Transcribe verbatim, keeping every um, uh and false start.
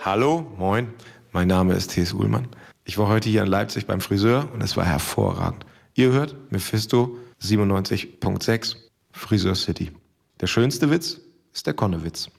Hallo, moin, mein Name ist T S. Uhlmann. Ich war heute hier in Leipzig beim Friseur und es war hervorragend. Ihr hört Mephisto siebenundneunzig Komma sechs Friseur City. Der schönste Witz ist der Konnewitz.